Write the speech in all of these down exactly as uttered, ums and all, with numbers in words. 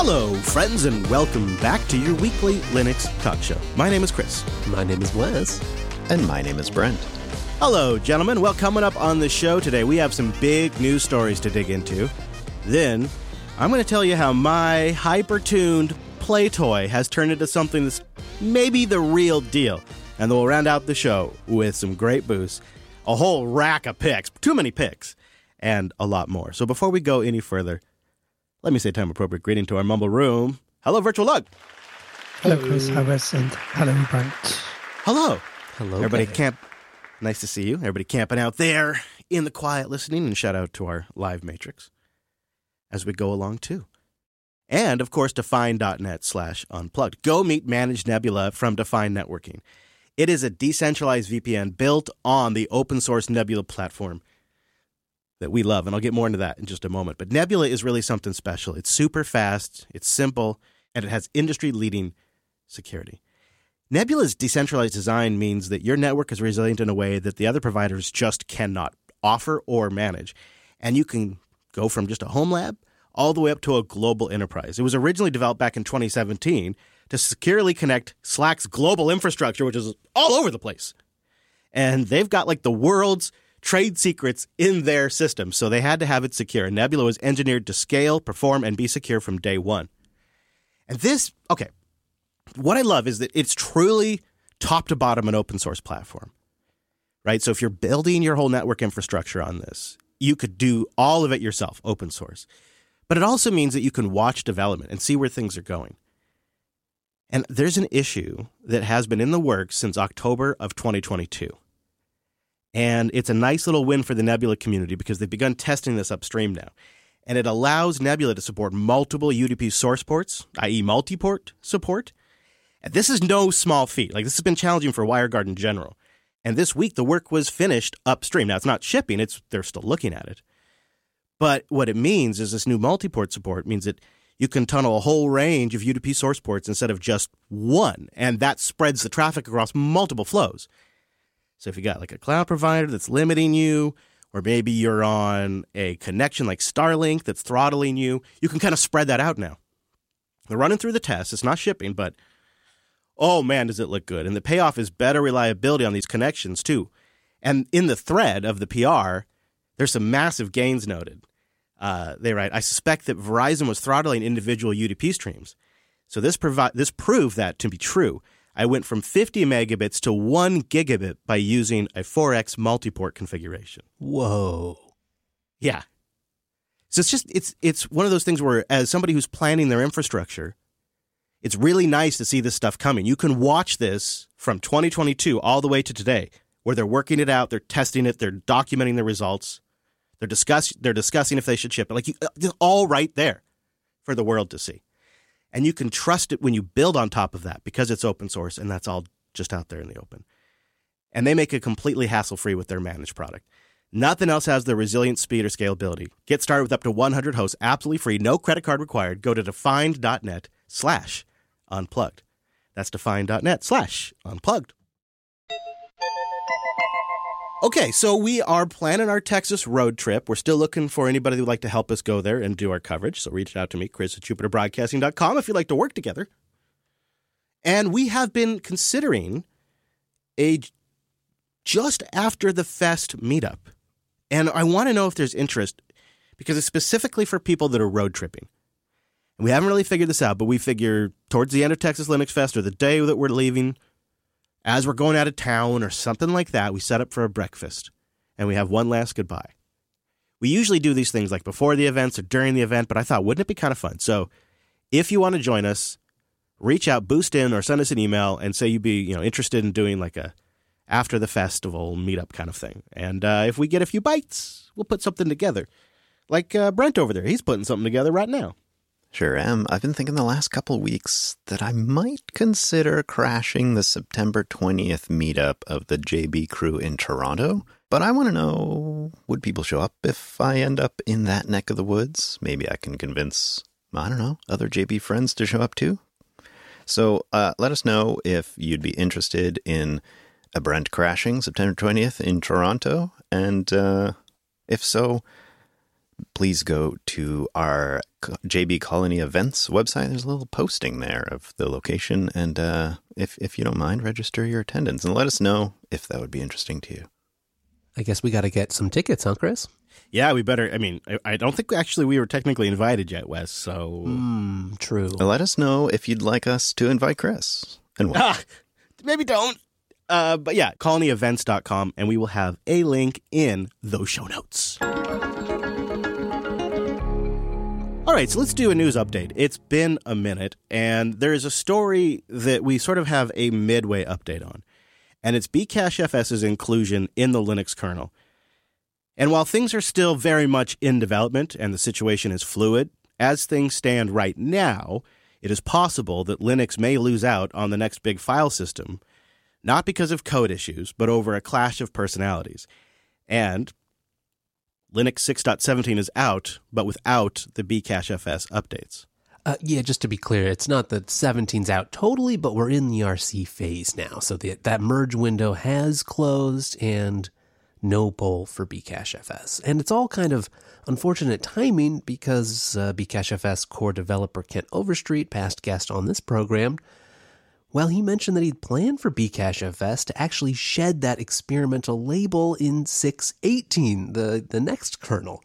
Hello, friends, and welcome back to your weekly Linux talk show. My name is Chris. My name is Wes. And my name is Brent. Hello, gentlemen. Well, coming up on the show today, we have some big news stories to dig into. Then, I'm going to tell you how my hyper-tuned play toy has turned into something that's maybe the real deal. And then we'll round out the show with some great boosts, a whole rack of picks, too many picks, and a lot more. So before we go any further, let me say time-appropriate greeting to our Mumble Room. Hello, Virtual Lug. Hello, Chris. Hi, Wes. And hello, Brent. Hello. Hello. Everybody there. camp. Nice to see you. Everybody camping out there in the quiet listening, and shout out to our live matrix as we go along, too. And, of course, Define.net slash unplugged. Go meet Managed Nebula from Define Networking. It is a decentralized V P N built on the open-source Nebula platform that we love, and I'll get more into that in just a moment. But Nebula is really something special. It's super fast, it's simple, and it has industry-leading security. Nebula's decentralized design means that your network is resilient in a way that the other providers just cannot offer or manage. And you can go from just a home lab all the way up to a global enterprise. It was originally developed back in twenty seventeen to securely connect Slack's global infrastructure, which is all over the place. And they've got like the world's trade secrets in their system, so they had to have it secure. Nebula was engineered to scale, perform, and be secure from day one. And this, okay, what I love is that it's truly top to bottom an open source platform, right? So if you're building your whole network infrastructure on this, you could do all of it yourself, open source. But it also means that you can watch development and see where things are going. And there's an issue that has been in the works since October of twenty twenty-two. And it's a nice little win for the Nebula community because they've begun testing this upstream now. And it allows Nebula to support multiple U D P source ports, that is multi-port support. And this is no small feat. Like, this has been challenging for WireGuard in general. And this week, the work was finished upstream. Now, it's not shipping. It's they're still looking at it. But what it means is this new multi-port support means that you can tunnel a whole range of U D P source ports instead of just one. And that spreads the traffic across multiple flows. So if you got like a cloud provider that's limiting you, or maybe you're on a connection like Starlink that's throttling you, you can kind of spread that out now. They're running through the tests. It's not shipping, but oh man, does it look good. And the payoff is better reliability on these connections too. And in the thread of the P R, there's some massive gains noted. Uh, they write, I suspect that Verizon was throttling individual U D P streams. So this provi- this proved that to be true. I went from fifty megabits to one gigabit by using a four x multiport configuration. Whoa. Yeah. So it's just, it's it's one of those things where as somebody who's planning their infrastructure, it's really nice to see this stuff coming. You can watch this from twenty twenty-two all the way to today, where they're working it out, they're testing it, they're documenting the results, they're discuss they're discussing if they should ship it. Like, you, it's all right there for the world to see. And you can trust it when you build on top of that because it's open source and that's all just out there in the open. And they make it completely hassle-free with their managed product. Nothing else has the resilient speed or scalability. Get started with up to one hundred hosts absolutely free, no credit card required. Go to defined.net slash unplugged. That's defined.net slash unplugged. Okay, so we are planning our Texas road trip. We're still looking for anybody who would like to help us go there and do our coverage. So reach out to me, Chris at Jupiter Broadcasting dot com, if you'd like to work together. And we have been considering a just after the fest meetup. And I want to know if there's interest because it's specifically for people that are road tripping. And we haven't really figured this out, but we figure towards the end of Texas Linux Fest or the day that we're leaving, as we're going out of town or something like that, we set up for a breakfast and we have one last goodbye. We usually do these things like before the events or during the event, but I thought, wouldn't it be kind of fun? So if you want to join us, reach out, boost in, or send us an email and say you'd be, you know, interested in doing like a after the festival meetup kind of thing. And uh, if we get a few bites, we'll put something together. Like uh, Brent over there, he's putting something together right now. Sure am. I've been thinking the last couple weeks that I might consider crashing the September twentieth meetup of the J B crew in Toronto. But I want to know, would people show up if I end up in that neck of the woods? Maybe I can convince, I don't know, other J B friends to show up too. So uh, let us know if you'd be interested in a Brent crashing September twentieth in Toronto. And uh, if so, please go to our J B Colony Events website. There's a little posting there of the location. And uh, if, if you don't mind, register your attendance and let us know if that would be interesting to you. I guess we got to get some tickets, huh, Chris? Yeah, we better. I mean, I, I don't think actually we were technically invited yet, Wes, so... Mm, true. Let us know if you'd like us to invite Chris. And what? Ah, maybe don't. Uh, but yeah, colony events dot com, and we will have a link in those show notes. All right, so let's do a news update. It's been a minute, and there is a story that we sort of have a midway update on, and it's Bcachefs's inclusion in the Linux kernel. And while things are still very much in development and the situation is fluid, as things stand right now, it is possible that Linux may lose out on the next big file system, not because of code issues, but over a clash of personalities. And Linux six point seventeen is out, but without the Bcachefs updates. Uh, yeah, just to be clear, it's not that seventeen's out totally, but we're in the R C phase now. So the, that merge window has closed and no pull for Bcachefs. And it's all kind of unfortunate timing because uh, Bcachefs core developer Kent Overstreet, past guest on this program, well, he mentioned that he'd planned for Bcachefs to actually shed that experimental label in six point eighteen, the, the next kernel.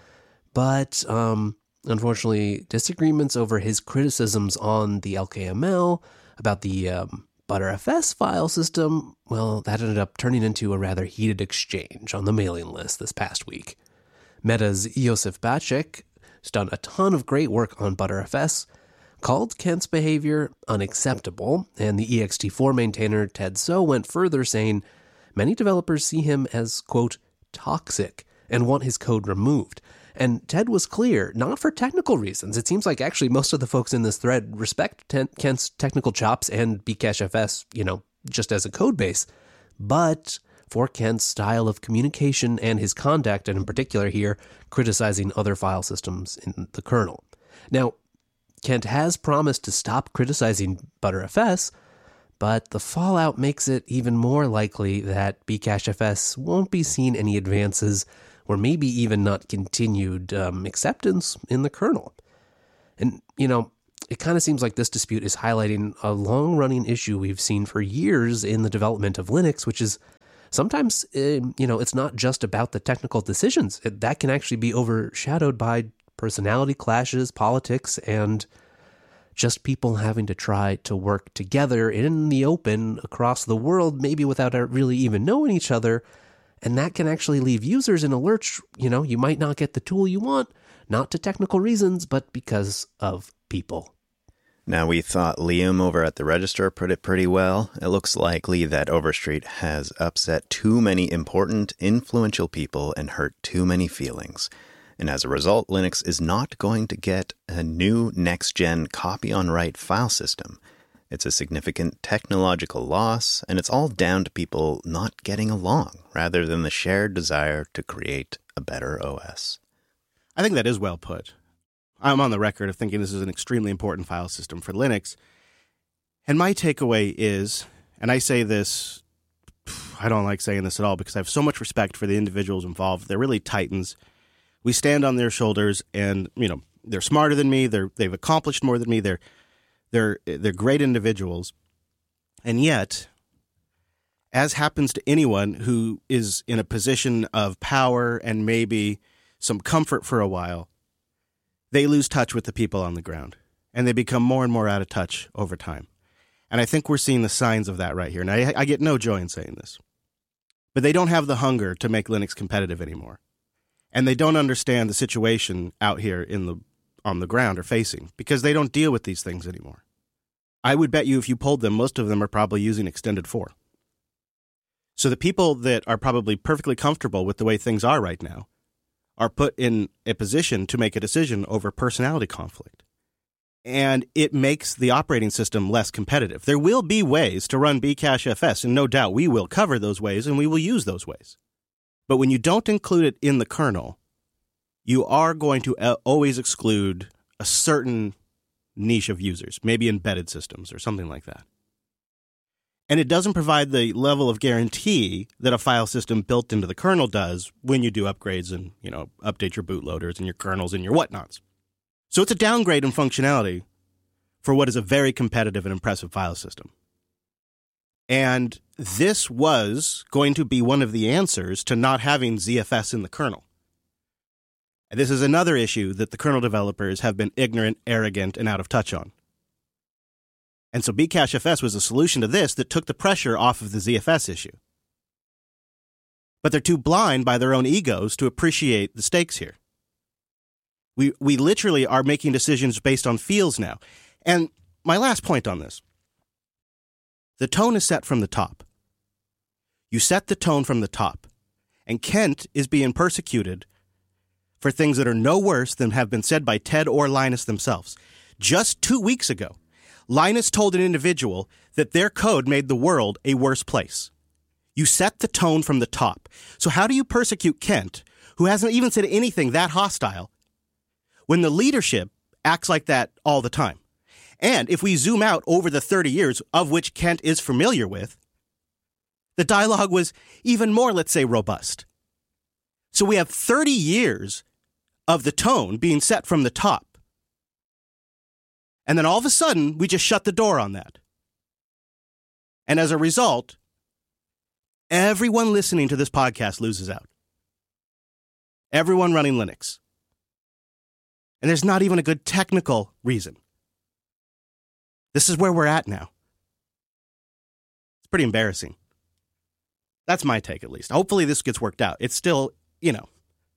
But um, unfortunately, disagreements over his criticisms on the L K M L about the um, ButterFS file system, well, that ended up turning into a rather heated exchange on the mailing list this past week. Meta's Iosif Bacek, who's done a ton of great work on ButterFS, called Kent's behavior unacceptable, and the E X T four maintainer Ted So went further, saying many developers see him as, quote, toxic and want his code removed. And Ted was clear, not for technical reasons. It seems like actually most of the folks in this thread respect Ten- Kent's technical chops and Bcachefs, you know, just as a code base, but for Kent's style of communication and his conduct, and in particular here, criticizing other file systems in the kernel. Now, Kent has promised to stop criticizing ButterFS, but the fallout makes it even more likely that Bcachefs won't be seeing any advances or maybe even not continued um, acceptance in the kernel. And, you know, it kind of seems like this dispute is highlighting a long-running issue we've seen for years in the development of Linux, which is sometimes, uh, you know, it's not just about the technical decisions. It, that can actually be overshadowed by personality clashes, politics, and just people having to try to work together in the open across the world, maybe without really even knowing each other. And that can actually leave users in a lurch. You know, you might not get the tool you want, not to technical reasons, but because of people. Now, we thought Liam over at the Register put it pretty well. It looks likely that Overstreet has upset too many important, influential people and hurt too many feelings. And as a result, Linux is not going to get a new next-gen copy-on-write file system. It's a significant technological loss, and it's all down to people not getting along, rather than the shared desire to create a better O S. I think that is well put. I'm on the record of thinking this is an extremely important file system for Linux. And my takeaway is, and I say this, I don't like saying this at all because I have so much respect for the individuals involved. They're really titans. We stand on their shoulders and, you know, they're smarter than me. They're, they've accomplished more than me. They're, they're, they're great individuals. And yet, as happens to anyone who is in a position of power and maybe some comfort for a while, they lose touch with the people on the ground, and they become more and more out of touch over time. And I think we're seeing the signs of that right here. And I, I get no joy in saying this, but they don't have the hunger to make Linux competitive anymore. And they don't understand the situation out here in the on the ground or facing because they don't deal with these things anymore. I would bet you if you polled them, most of them are probably using Extended four. So the people that are probably perfectly comfortable with the way things are right now are put in a position to make a decision over personality conflict. And it makes the operating system less competitive. There will be ways to run Bcachefs, and no doubt we will cover those ways and we will use those ways. But when you don't include it in the kernel, you are going to always exclude a certain niche of users, maybe embedded systems or something like that. And it doesn't provide the level of guarantee that a file system built into the kernel does when you do upgrades and, you know, update your bootloaders and your kernels and your whatnots. So it's a downgrade in functionality for what is a very competitive and impressive file system. And this was going to be one of the answers to not having Z F S in the kernel. And this is another issue that the kernel developers have been ignorant, arrogant, and out of touch on. And so Bcachefs was a solution to this that took the pressure off of the Z F S issue. But they're too blind by their own egos to appreciate the stakes here. We we literally are making decisions based on feels now. And my last point on this. The tone is set from the top. You set the tone from the top. And Kent is being persecuted for things that are no worse than have been said by Ted or Linus themselves. Just two weeks ago, Linus told an individual that their code made the world a worse place. You set the tone from the top. So how do you persecute Kent, who hasn't even said anything that hostile, when the leadership acts like that all the time? And if we zoom out over the thirty years of which Kent is familiar with, the dialogue was even more, let's say, robust. So we have thirty years of the tone being set from the top. And then all of a sudden, we just shut the door on that. And as a result, everyone listening to this podcast loses out. Everyone running Linux. And there's not even a good technical reason. This is where we're at now. It's pretty embarrassing. That's my take, at least. Hopefully this gets worked out. It's still, you know,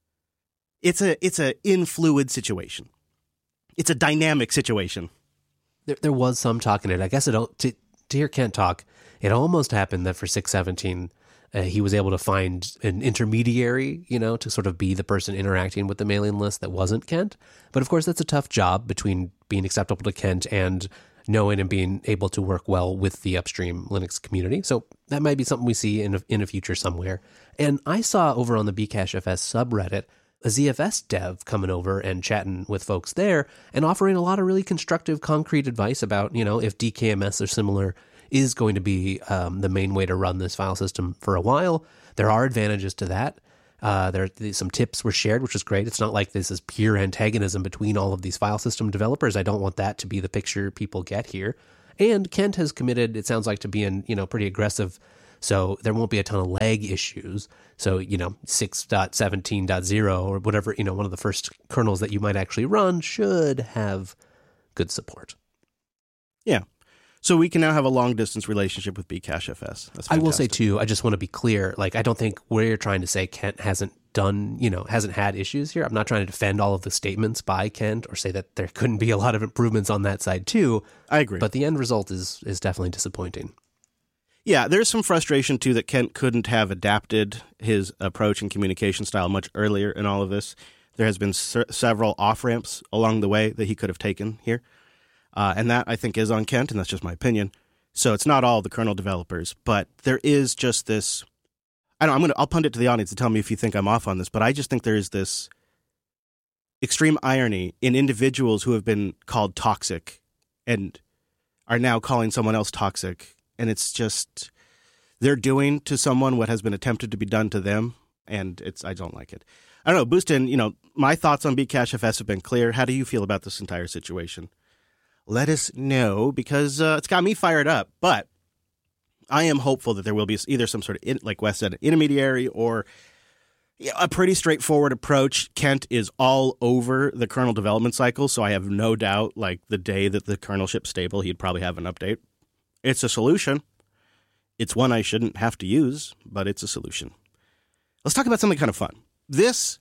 it's a it's a influid situation. It's a dynamic situation. There, there was some talk in it. I guess it to, to hear Kent talk, it almost happened that for six seventeen, uh, he was able to find an intermediary, you know, to sort of be the person interacting with the mailing list that wasn't Kent. But of course, that's a tough job between being acceptable to Kent and knowing and being able to work well with the upstream Linux community. So that might be something we see in a, in a future somewhere. And I saw over on the Bcachefs subreddit a Z F S dev coming over and chatting with folks there and offering a lot of really constructive, concrete advice about, you know, if D K M S or similar is going to be um, the main way to run this file system for a while. There are advantages to that. Uh, there some tips were shared, which is great. It's not like this is pure antagonism between all of these file system developers. I don't want that to be the picture people get here. And Kent has committed, it sounds like, to being, you know, pretty aggressive. So there won't be a ton of lag issues. So, you know, six point seventeen point zero or whatever, you know, one of the first kernels that you might actually run should have good support. Yeah. So we can now have a long-distance relationship with Bcachefs. That's I will say, too, I just want to be clear. Like, I don't think we're trying to say Kent hasn't done, you know, hasn't had issues here. I'm not trying to defend all of the statements by Kent or say that there couldn't be a lot of improvements on that side, too. I agree. But the end result is is definitely disappointing. Yeah, there's some frustration, too, that Kent couldn't have adapted his approach and communication style much earlier in all of this. There has been ser- several off-ramps along the way that he could have taken here. Uh, and that, I think, is on Kent, and that's just my opinion. So it's not all the kernel developers, but there is just this, I don't know, I'm going to, I'll punt it to the audience to tell me if you think I'm off on this, but I just think there is this extreme irony in individuals who have been called toxic and are now calling someone else toxic. And it's just, they're doing to someone what has been attempted to be done to them. And it's, I don't like it. I don't know, Boostin, you know, my thoughts on Bcachefs have been clear. How do you feel about this entire situation? Let us know, because uh, it's got me fired up. But I am hopeful that there will be either some sort of, in, like Wes said, an intermediary or yeah, a pretty straightforward approach. Kent is all over the kernel development cycle, so I have no doubt, like, the day that the kernel ships stable, he'd probably have an update. It's a solution. It's one I shouldn't have to use, but it's a solution. Let's talk about something kind of fun. This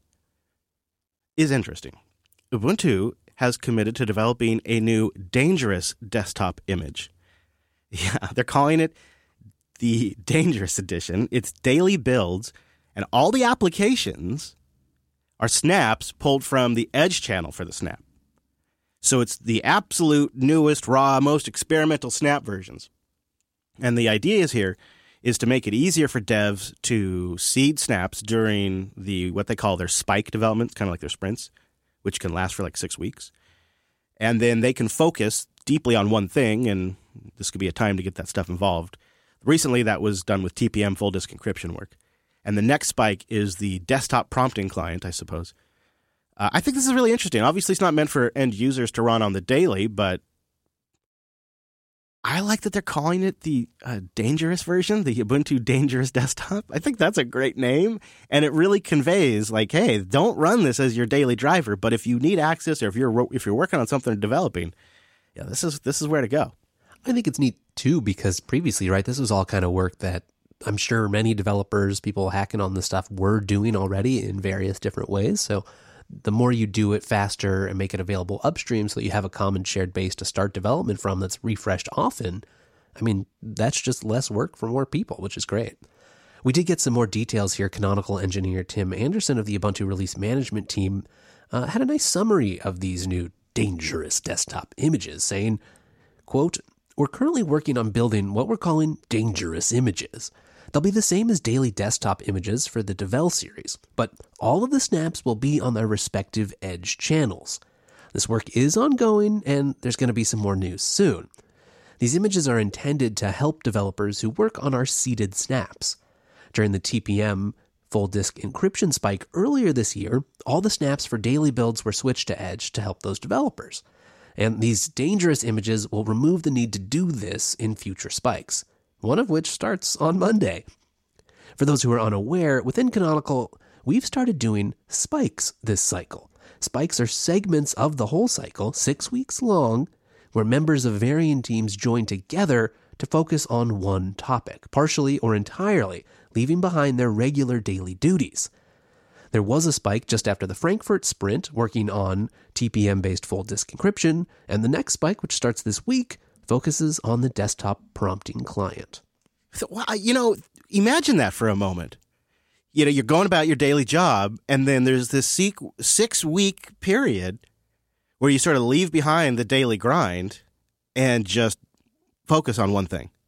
is interesting. Ubuntu has committed to developing a new dangerous desktop image. Yeah, they're calling it the Dangerous Edition. It's daily builds, and all the applications are snaps pulled from the Edge channel for the snap. So it's the absolute newest, raw, most experimental snap versions. And the idea is here is to make it easier for devs to seed snaps during the what they call their spike development, kind of like their sprints, which can last for like six weeks. And then they can focus deeply on one thing, and this could be a time to get that stuff involved. Recently, that was done with T P M full disk encryption work. And the next spike is the desktop prompting client, I suppose. Uh, I think this is really interesting. Obviously, it's not meant for end users to run on the daily, but I like that they're calling it the uh, dangerous version, the Ubuntu Dangerous Desktop. I think that's a great name, and it really conveys, like, hey, don't run this as your daily driver, but if you need access or if you're if you're working on something or developing, yeah, this is this is where to go. I think it's neat, too, because previously, right, this was all kind of work that I'm sure many developers, people hacking on this stuff, were doing already in various different ways. So the more you do it faster and make it available upstream so that you have a common shared base to start development from that's refreshed often, I mean, that's just less work for more people, which is great. We did get some more details here. Canonical engineer Tim Anderson of the Ubuntu release management team uh, had a nice summary of these new dangerous desktop images, saying, quote, "We're currently working on building what we're calling dangerous images. They'll be the same as daily desktop images for the Devel series, but all of the snaps will be on their respective Edge channels. This work is ongoing, and there's going to be some more news soon. These images are intended to help developers who work on our seeded snaps. During the T P M full disk encryption spike earlier this year, all the snaps for daily builds were switched to Edge to help those developers. And these dangerous images will remove the need to do this in future spikes, one of which starts on Monday. For those who are unaware, within Canonical, we've started doing spikes this cycle. Spikes are segments of the whole cycle, six weeks long, where members of varying teams join together to focus on one topic, partially or entirely, leaving behind their regular daily duties. There was a spike just after the Frankfurt sprint working on T P M-based full disk encryption, and the next spike, which starts this week, focuses on the desktop prompting client. So, you know, imagine that for a moment. You know, you're going about your daily job, and then there's this six-week period where you sort of leave behind the daily grind and just focus on one thing.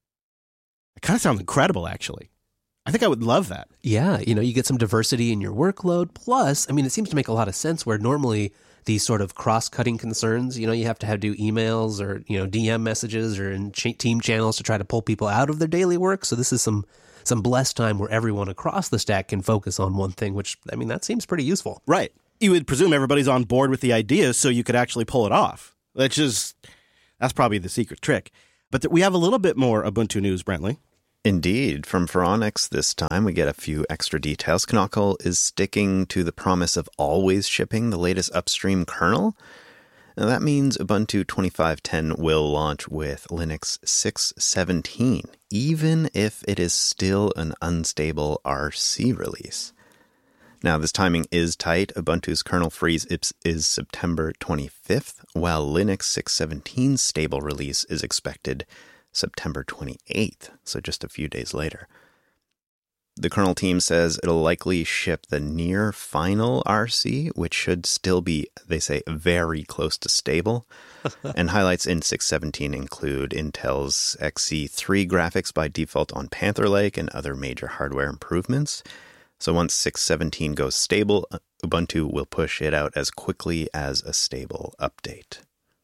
It kind of sounds incredible, actually. I think I would love that. Yeah, you know, you get some diversity in your workload. Plus, I mean, it seems to make a lot of sense where normally these sort of cross-cutting concerns, you know, you have to have do emails or, you know, D M messages or in ch- team channels to try to pull people out of their daily work. So this is some some blessed time where everyone across the stack can focus on one thing, which, I mean, that seems pretty useful. Right. You would presume everybody's on board with the idea so you could actually pull it off. That's just, that's probably the secret trick. But th- we have a little bit more Ubuntu news, Brentley. Indeed. From Phoronix this time, we get a few extra details. Canonical is sticking to the promise of always shipping the latest upstream kernel. Now, that means Ubuntu twenty-five ten will launch with Linux six seventeen, even if it is still an unstable R C release. Now, this timing is tight. Ubuntu's kernel freeze is September twenty-fifth, while Linux six seventeen's stable release is expected September twenty-eighth, so just a few days later. The kernel team says it'll likely ship the near final R C, which should still be, they say, very close to stable. And highlights in six seventeen include Intel's X C three graphics by default on Panther Lake and other major hardware improvements. So once six seventeen goes stable, Ubuntu will push it out as quickly as a stable update.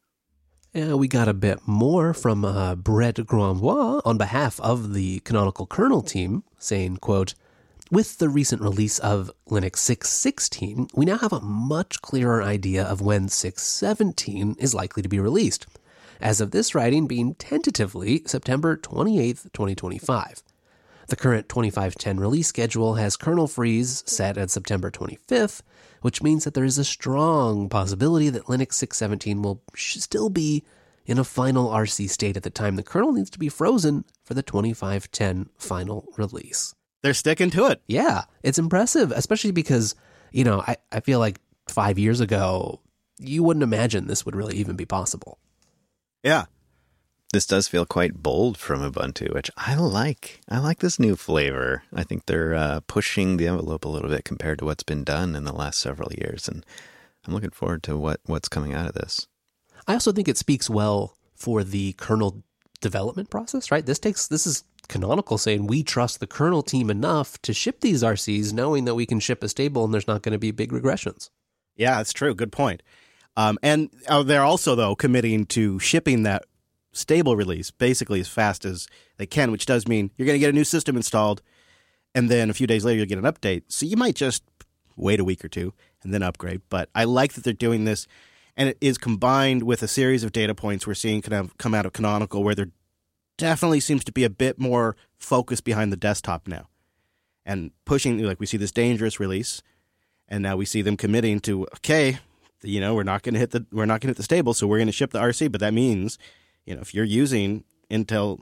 And we got a bit more from uh, Brett Granbois on behalf of the Canonical kernel team, saying, quote, "With the recent release of Linux six sixteen, we now have a much clearer idea of when six seventeen is likely to be released, as of this writing being tentatively September twenty-eighth, twenty twenty-five. The current twenty-five ten release schedule has kernel freeze set at September twenty-fifth, which means that there is a strong possibility that Linux six seventeen will still be in a final R C state at the time the kernel needs to be frozen for the twenty-five ten final release." They're sticking to it. Yeah, it's impressive, especially because, you know, I, I feel like five years ago, you wouldn't imagine this would really even be possible. Yeah. This does feel quite bold from Ubuntu, which I like. I like this new flavor. I think they're uh, pushing the envelope a little bit compared to what's been done in the last several years, and I'm looking forward to what, what's coming out of this. I also think it speaks well for the kernel development process, right? This takes this is Canonical saying we trust the kernel team enough to ship these R Cs, knowing that we can ship a stable and there's not going to be big regressions. Yeah, that's true. Good point. Um, and uh, they're also, though, committing to shipping that stable release basically as fast as they can, which does mean you're going to get a new system installed, and then a few days later you'll get an update. So you might just wait a week or two and then upgrade. But I like that they're doing this, and it is combined with a series of data points we're seeing kind of come out of Canonical, where there definitely seems to be a bit more focus behind the desktop now, and pushing, like we see this dangerous release, and now we see them committing to, okay, you know, we're not going to hit the we're not going to hit the stable, so we're going to ship the R C. But that means, you know, if you're using Intel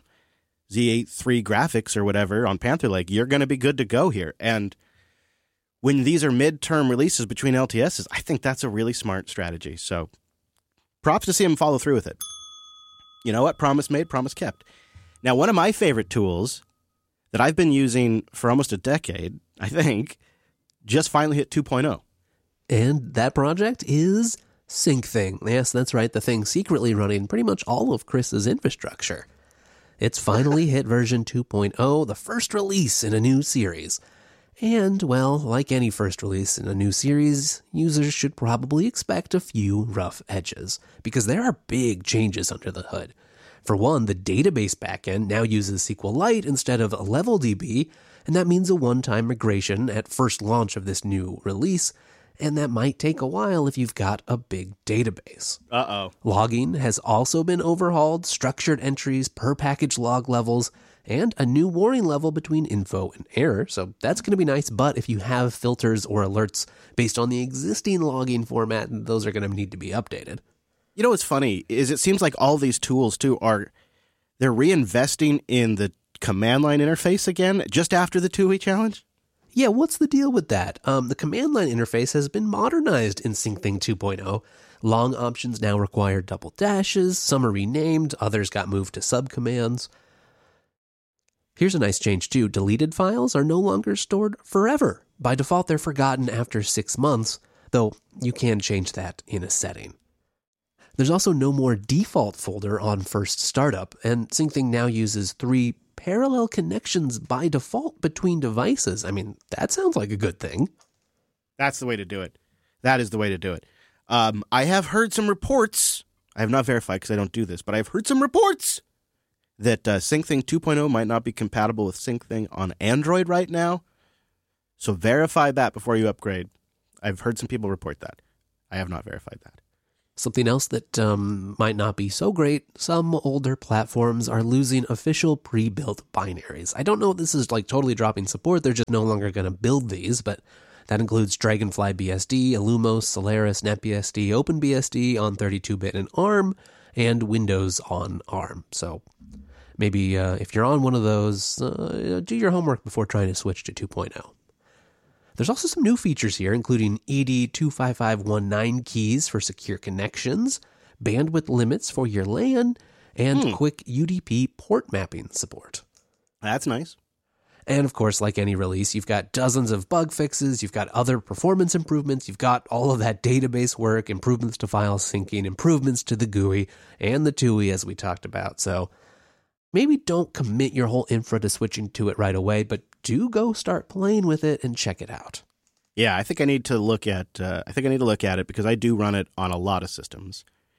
Z eighty-three graphics or whatever on Panther Lake, you're going to be good to go here. And when these are midterm releases between L T Ss, I think that's a really smart strategy. So props to see them follow through with it. You know what? Promise made, promise kept. Now, one of my favorite tools that I've been using for almost a decade, I think, just finally hit two point oh. And that project is SyncThing. Yes, that's right. The thing secretly running pretty much all of Chris's infrastructure. It's finally hit version two point oh, the first release in a new series. And, well, like any first release in a new series, users should probably expect a few rough edges, because there are big changes under the hood. For one, the database backend now uses SQLite instead of LevelDB, and that means a one-time migration at first launch of this new release, and that might take a while if you've got a big database. Uh-oh. Logging has also been overhauled, structured entries, per package log levels, and a new warning level between info and error, so that's going to be nice. But if you have filters or alerts based on the existing logging format, those are going to need to be updated. You know what's funny is it seems like all these tools, too, are they're reinvesting in the command line interface again just after the two-week challenge? Yeah, what's the deal with that? Um, the command line interface has been modernized in SyncThing two point oh. Long options now require double dashes, some are renamed, others got moved to subcommands. Here's a nice change too. Deleted files are no longer stored forever. By default, they're forgotten after six months, though you can change that in a setting. There's also no more default folder on first startup, and SyncThing now uses three parallel connections by default between devices. I mean, that sounds like a good thing. That's the way to do it. That is the way to do it. Um, I have heard some reports. I have not verified because I don't do this, but I've heard some reports that uh, SyncThing two point oh might not be compatible with SyncThing on Android right now. So verify that before you upgrade. I've heard some people report that. I have not verified that. Something else that um, might not be so great, some older platforms are losing official pre-built binaries. I don't know if this is like totally dropping support. They're just no longer going to build these, but that includes Dragonfly B S D, Illumos, Solaris, NetBSD, OpenBSD on thirty-two bit and ARM, and Windows on ARM. So maybe uh, if you're on one of those, uh, do your homework before trying to switch to two point oh. There's also some new features here, including E D two five five one nine keys for secure connections, bandwidth limits for your LAN, and hmm. quick U D P port mapping support. That's nice. And of course, like any release, you've got dozens of bug fixes, you've got other performance improvements, you've got all of that database work, improvements to file syncing, improvements to the G U I, and the T U I as we talked about. So maybe don't commit your whole infra to switching to it right away, but do go start playing with it and check it out. Yeah, I think I need to look at. Uh, I think I need to look at it because I do run it on a lot of systems.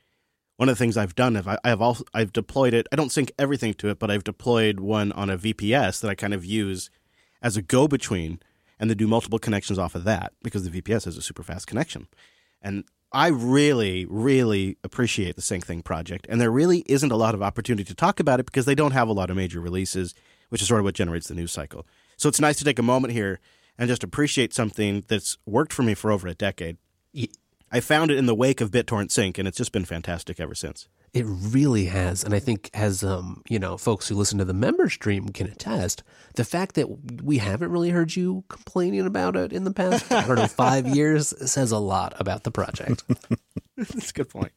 One of the things I've done is I, I've also I've deployed it. I don't sync everything to it, but I've deployed one on a V P S that I kind of use as a go-between, and then do multiple connections off of that because the V P S has a super fast connection. And I really, really appreciate the SyncThing project, and there really isn't a lot of opportunity to talk about it because they don't have a lot of major releases, which is sort of what generates the news cycle. So it's nice to take a moment here and just appreciate something that's worked for me for over a decade. Yeah. I found it in the wake of BitTorrent Sync, and it's just been fantastic ever since. It really has, and I think as um, you know, folks who listen to the member stream can attest, the fact that we haven't really heard you complaining about it in the past, I don't know, five years says a lot about the project. That's a good point.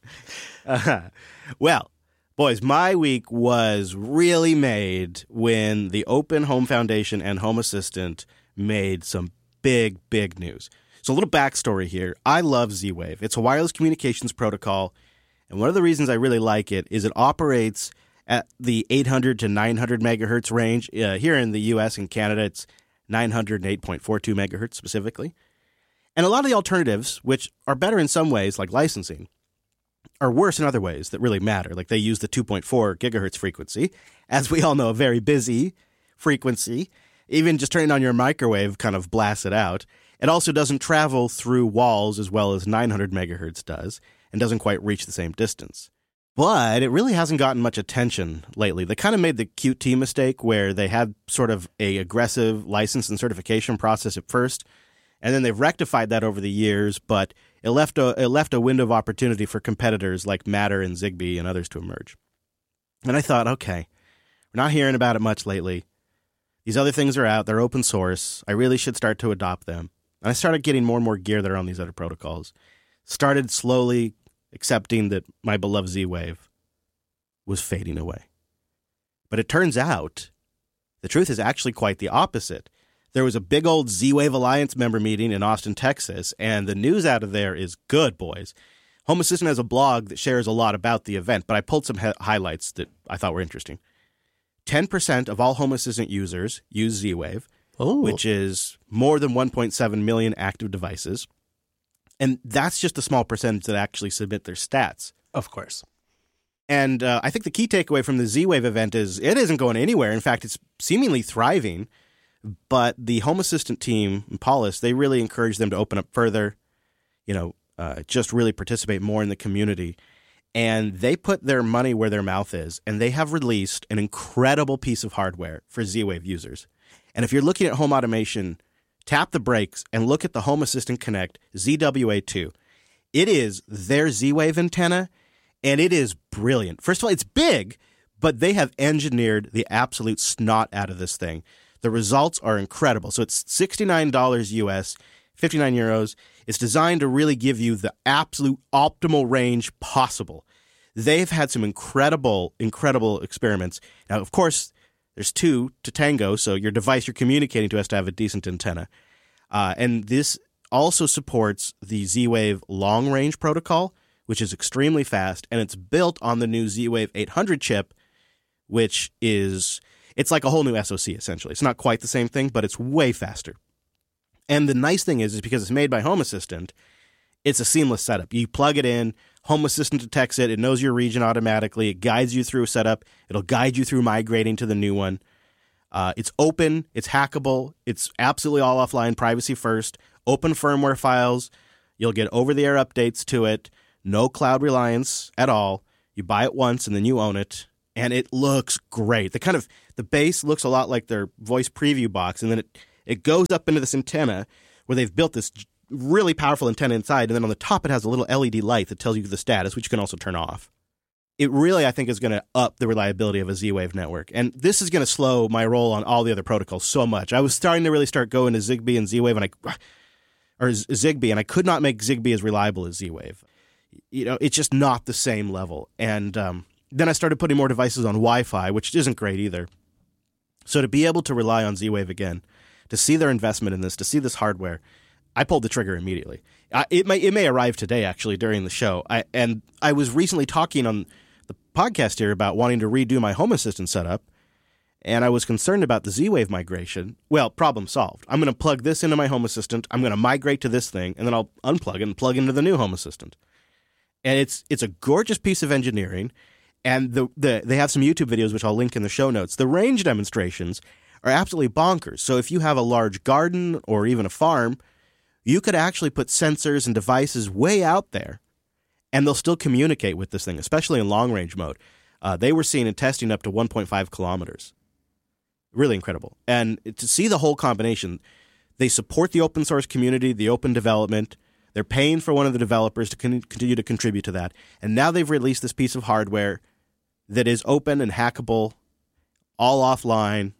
Uh, well, boys, my week was really made when the Open Home Foundation and Home Assistant made some big, big news. So a little backstory here. I love Z-Wave. It's a wireless communications protocol, and one of the reasons I really like it is it operates at the eight hundred to nine hundred megahertz range. Uh, here in the U S and Canada, it's nine hundred eight point four two megahertz specifically. And a lot of the alternatives, which are better in some ways, like licensing, are worse in other ways that really matter. Like they use the two point four gigahertz frequency, as we all know, a very busy frequency. Even just turning on your microwave kind of blasts it out. It also doesn't travel through walls as well as nine hundred megahertz does, and doesn't quite reach the same distance. But it really hasn't gotten much attention lately. They kind of made the Q T mistake where they had sort of a aggressive license and certification process at first, and then they've rectified that over the years, but it left a it left a window of opportunity for competitors like Matter and Zigbee and others to emerge. And I thought, okay, we're not hearing about it much lately. These other things are out. They're open source. I really should start to adopt them. And I started getting more and more gear that are on these other protocols. Started slowly accepting that my beloved Z-Wave was fading away. But it turns out the truth is actually quite the opposite. There was a big old Z-Wave Alliance member meeting in Austin, Texas, and the news out of there is good, boys. Home Assistant has a blog that shares a lot about the event, but I pulled some he- highlights that I thought were interesting. ten percent of all Home Assistant users use Z-Wave, Oh. which is more than one point seven million active devices. And that's just a small percentage that actually submit their stats. Of course. And uh, I think the key takeaway from the Z-Wave event is it isn't going anywhere. In fact, it's seemingly thriving. But the Home Assistant team, Paulus, they really encourage them to open up further, you know, uh, just really participate more in the community. And they put their money where their mouth is, and they have released an incredible piece of hardware for Z-Wave users. And if you're looking at home automation, tap the brakes and look at the Home Assistant Connect Z W A two. It is their Z-Wave antenna, and it is brilliant. First of all, it's big, but they have engineered the absolute snot out of this thing. The results are incredible. So it's sixty-nine dollars U S, fifty-nine euros. It's designed to really give you the absolute optimal range possible. They've had some incredible, incredible experiments. Now, of course, there's two to tango, so your device you're communicating to has to have a decent antenna. Uh, and this also supports the Z-Wave long-range protocol, which is extremely fast, and it's built on the new Z-Wave eight hundred chip, which is... It's like a whole new S O C, essentially. It's not quite the same thing, but it's way faster. And the nice thing is, is because it's made by Home Assistant, it's a seamless setup. You plug it in, Home Assistant detects it, it knows your region automatically, it guides you through setup, it'll guide you through migrating to the new one. Uh, it's open, it's hackable, it's absolutely all offline, privacy first, open firmware files, you'll get over-the-air updates to it, no cloud reliance at all. You buy it once and then you own it. And it looks great. The kind of the base looks a lot like their voice preview box, and then it, it goes up into this antenna where they've built this really powerful antenna inside, and then on the top it has a little L E D light that tells you the status, which you can also turn off. It really, I think, is going to up the reliability of a Z-Wave network, and this is going to slow my roll on all the other protocols so much. I was starting to really start going to Zigbee and Z-Wave, and I or Zigbee, and I could not make Zigbee as reliable as Z-Wave. You know, it's just not the same level, and um, then I started putting more devices on Wi-Fi, which isn't great either. So to be able to rely on Z-Wave again, to see their investment in this, to see this hardware, I pulled the trigger immediately. I, it may it may arrive today, actually, during the show. I, and I was recently talking on the podcast here about wanting to redo my Home Assistant setup, and I was concerned about the Z-Wave migration. Well, problem solved. I'm going to plug this into my Home Assistant, I'm going to migrate to this thing, and then I'll unplug it and plug into the new Home Assistant. And it's it's a gorgeous piece of engineering. And the, the they have some YouTube videos, which I'll link in the show notes. The range demonstrations are absolutely bonkers. So if you have a large garden or even a farm, you could actually put sensors and devices way out there, and they'll still communicate with this thing, especially in long-range mode. Uh, they were seeing and testing up to one point five kilometers. Really incredible. And to see the whole combination, they support the open source community, the open development. They're paying for one of the developers to con- continue to contribute to that. And now they've released this piece of hardware that is open and hackable, all offline.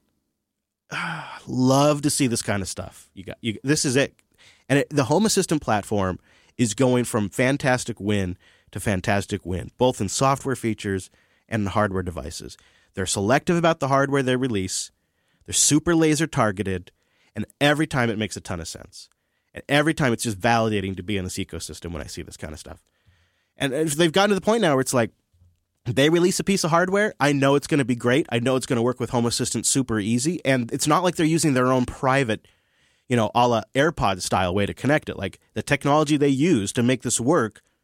Love to see this kind of stuff. You got you, this is it. And it, the Home Assistant platform is going from fantastic win to fantastic win, both in software features and in hardware devices. They're selective about the hardware they release. They're super laser targeted. And every time it makes a ton of sense. And every time it's just validating to be in this ecosystem when I see this kind of stuff. And if they've gotten to the point now where it's like, they release a piece of hardware, I know it's going to be great. I know it's going to work with Home Assistant super easy. And it's not like they're using their own private, you know, a la AirPod style way to connect it. Like the technology they use to make this work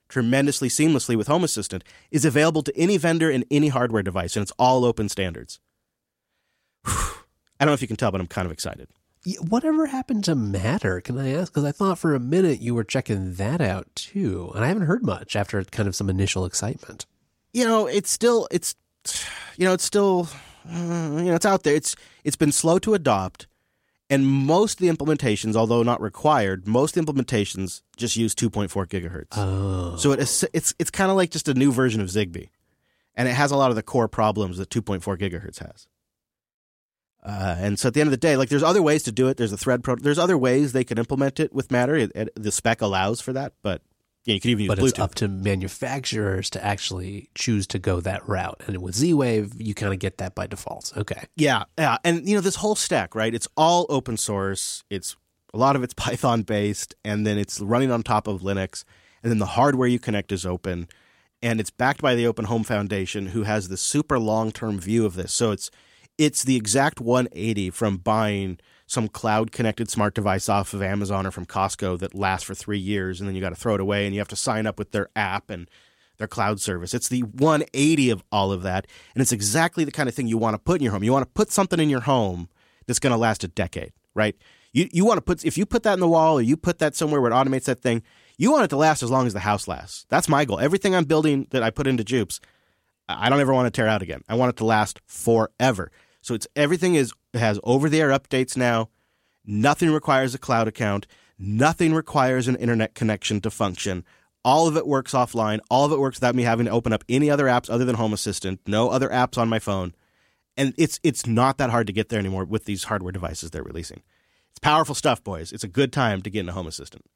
tremendously seamlessly with Home Assistant is available to any vendor and any hardware device, and it's all open standards. Whew. I don't know if you can tell, but I'm kind of excited. Yeah, whatever happened to Matter, can I ask? Because I thought for a minute you were checking that out too, and I haven't heard much after kind of some initial excitement. You know, it's still, it's, you know, it's still, uh, you know, it's out there. It's It's been slow to adopt, and most of the implementations, although not required, most implementations just use two point four gigahertz. Oh. So it is, it's it's kind of like just a new version of Zigbee, and it has a lot of the core problems that two point four gigahertz has. Uh, and so at the end of the day, like there's other ways to do it. There's a thread pro. There's other ways they can implement it with Matter. It, it, the spec allows for that, but yeah, you can even use but Bluetooth. It's up to manufacturers to actually choose to go that route. And with Z-Wave, you kind of get that by default. Okay. Yeah, yeah, and you know this whole stack, right? It's all open source. It's a lot of it's Python based, and then it's running on top of Linux, and then the hardware you connect is open, and it's backed by the Open Home Foundation, who has this super long term view of this. So it's It's the exact one eighty from buying some cloud-connected smart device off of Amazon or from Costco that lasts for three years, and then you got to throw it away, and you have to sign up with their app and their cloud service. It's the one eighty of all of that, and it's exactly the kind of thing you want to put in your home. You want to put something in your home that's going to last a decade, right? You you want to put if you put that in the wall or you put that somewhere where it automates that thing, you want it to last as long as the house lasts. That's my goal. Everything I'm building that I put into Jupes, I don't ever want to tear out again. I want it to last forever. So it's everything is has over-the-air updates now. Nothing requires a cloud account. Nothing requires an internet connection to function. All of it works offline. All of it works without me having to open up any other apps other than Home Assistant. No other apps on my phone. And it's it's not that hard to get there anymore with these hardware devices they're releasing. It's powerful stuff, boys. It's a good time to get into Home Assistant.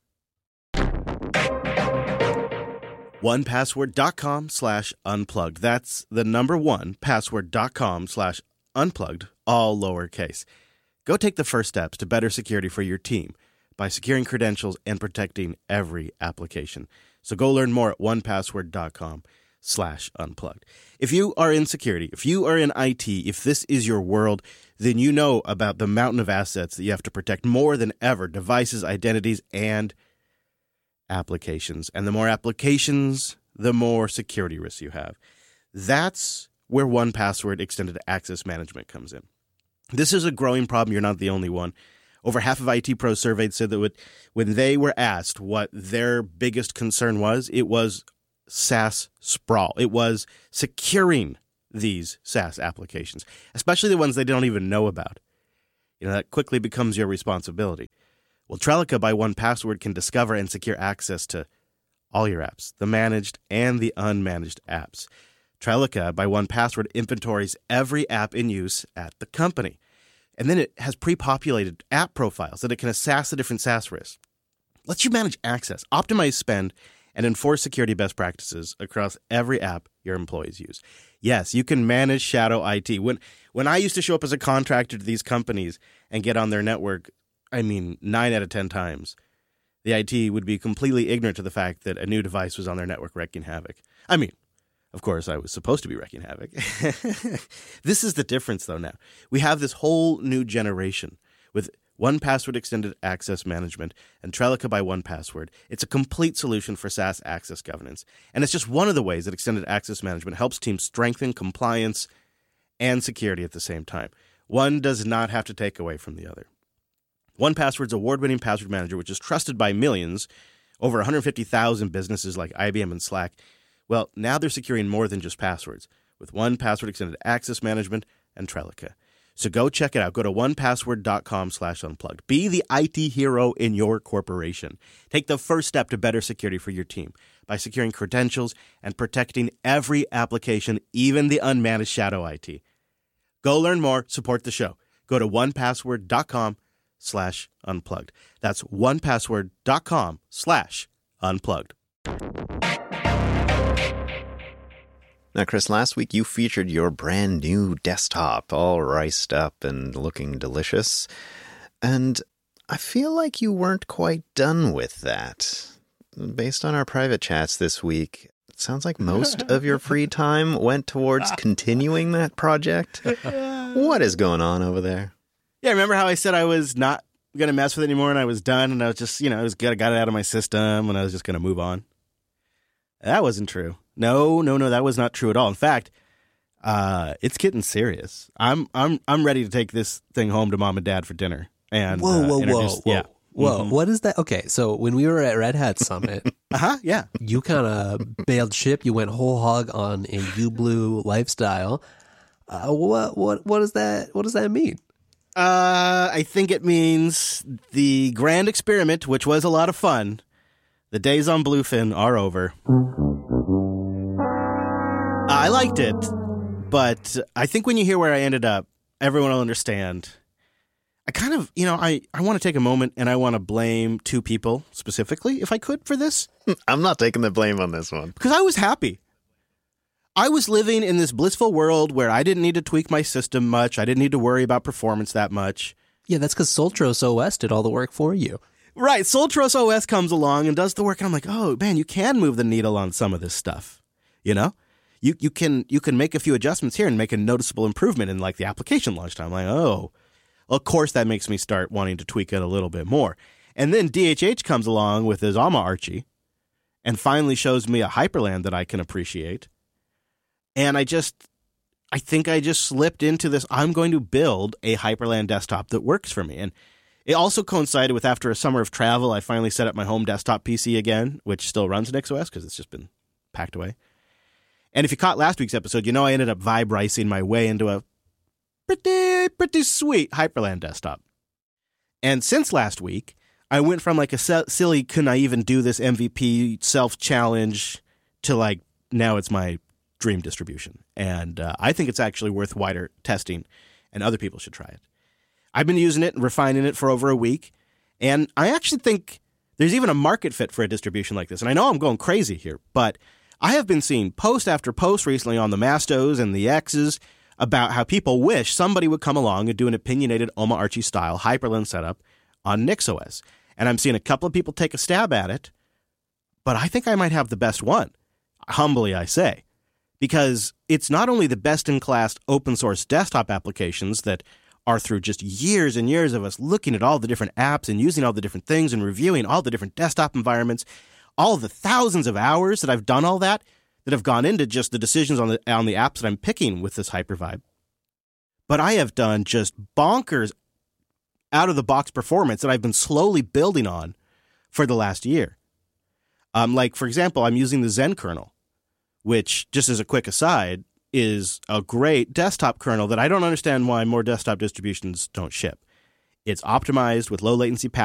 one password dot com slash unplugged. That's the number one, password dot com slash unplugged, all lowercase. Go take the first steps to better security for your team by securing credentials and protecting every application. So go learn more at one password dot com slash unplugged. If you are in security, if you are in I T, if this is your world, then you know about the mountain of assets that you have to protect more than ever: devices, identities, and applications. And the more applications, the more security risks you have. That's where one Password Extended Access Management comes in. This is a growing problem. You're not the only one. Over half of I T pros surveyed said that when they were asked what their biggest concern was, it was SaaS sprawl. It was securing these SaaS applications, especially the ones they don't even know about. You know, that quickly becomes your responsibility. Well, Trellica by one Password can discover and secure access to all your apps, the managed and the unmanaged apps. Trellica by one Password inventories every app in use at the company. And then it has pre-populated app profiles that it can assess the different SaaS risks. Lets you manage access, optimize spend, and enforce security best practices across every app your employees use. Yes, you can manage shadow I T. When when I used to show up as a contractor to these companies and get on their network, I mean, nine out of ten times, the I T would be completely ignorant to the fact that a new device was on their network wreaking havoc. I mean, of course, I was supposed to be wreaking havoc. This is the difference, though, now. We have this whole new generation with one Password Extended Access Management and Trellica by one Password. It's a complete solution for SaaS access governance. And it's just one of the ways that Extended Access Management helps teams strengthen compliance and security at the same time. One does not have to take away from the other. one Password's award-winning password manager, which is trusted by millions, over one hundred fifty thousand businesses like I B M and Slack, well, now they're securing more than just passwords with one Password Extended Access Management and Trellica. So go check it out. Go to one password dot com slash unplugged. Be the I T hero in your corporation. Take the first step to better security for your team by securing credentials and protecting every application, even the unmanaged shadow I T. Go learn more. Support the show. Go to one password dot com slash unplugged. That's one password dot com slash unplugged. Now, Chris, last week you featured your brand new desktop, all riced up and looking delicious. And I feel like you weren't quite done with that. Based on our private chats this week, it sounds like most of your free time went towards continuing that project. What is going on over there? Yeah, remember how I said I was not going to mess with it anymore and I was done and I was just, you know, I was good, I got it out of my system and I was just going to move on? That wasn't true. No, no, no, that was not true at all. In fact, uh, it's getting serious. I'm I'm I'm ready to take this thing home to mom and dad for dinner. And whoa, uh, whoa, whoa, introduce- whoa, yeah. whoa! Mhm. What is that? Okay, so when we were at Red Hat Summit, Uh-huh, yeah. you kind of bailed ship. You went whole hog on a U-Blue lifestyle. Uh, what what what does that what does that mean? Uh, I think it means the grand experiment, which was a lot of fun. The days on Bluefin are over. I liked it, but I think when you hear where I ended up, everyone will understand. I kind of, you know, I, I want to take a moment and I want to blame two people specifically, if I could, for this. I'm not taking the blame on this one. Because I was happy. I was living in this blissful world where I didn't need to tweak my system much. I didn't need to worry about performance that much. Yeah, that's because Soltros O S did all the work for you. Right. Soltros O S comes along and does the work. And I'm like, oh, man, you can move the needle on some of this stuff. You know? You you can you can make a few adjustments here and make a noticeable improvement in like the application launch time. I'm like, oh, well, of course that makes me start wanting to tweak it a little bit more. And then D H H comes along with his Alma Archie and finally shows me a Hyperland that I can appreciate. And I just, I think I just slipped into this. I'm going to build a Hyperland desktop that works for me. And it also coincided with after a summer of travel, I finally set up my home desktop P C again, which still runs NixOS because it's just been packed away. And if you caught last week's episode, you know I ended up vibe-ricing my way into a pretty, pretty sweet Hyperland desktop. And since last week, I went from like a s- silly, can I even do this M V P self-challenge to like, now it's my dream distribution. And uh, I think it's actually worth wider testing, and other people should try it. I've been using it and refining it for over a week, and I actually think there's even a market fit for a distribution like this. And I know I'm going crazy here, but I have been seeing post after post recently on the Mastos and the X's about how people wish somebody would come along and do an opinionated Alma Archie style Hyperland setup on NixOS. And I'm seeing a couple of people take a stab at it, but I think I might have the best one. Humbly, I say. Because it's not only the best-in-class open-source desktop applications that are through just years and years of us looking at all the different apps and using all the different things and reviewing all the different desktop environments, all the thousands of hours that I've done all that, that have gone into just the decisions on the on the apps that I'm picking with this Hypervibe. But I have done just bonkers out-of-the-box performance that I've been slowly building on for the last year. Um, like, for example, I'm using the Zen kernel, which, just as a quick aside, is a great desktop kernel that I don't understand why more desktop distributions don't ship. It's optimized with low latency